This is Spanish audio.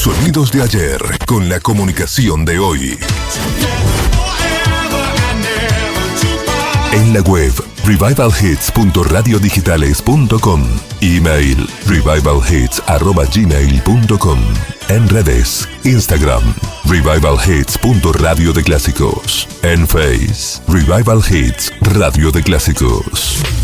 sonidos de ayer con la comunicación de hoy. En la web revivalhits.radiodigitales.com. Email revivalhits@gmail.com. En redes, Instagram, revivalhits.radio de clásicos. En Face, Revival Hits Radio de Clásicos.